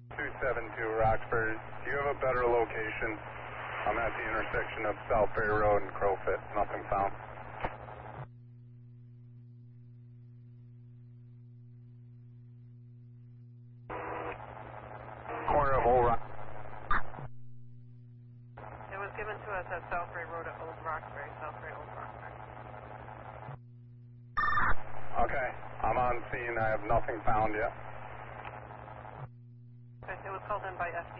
272 Roxbury. Do you have a better location? I'm at the intersection of South Ferry Road and Crowfoot. Nothing found. Corner of Old Rock. It was given to us at South Ferry Road at Old Roxbury, South Ferry, Old Roxbury. Okay, I'm on scene. I have nothing found yet. Okay, it was called in by FD.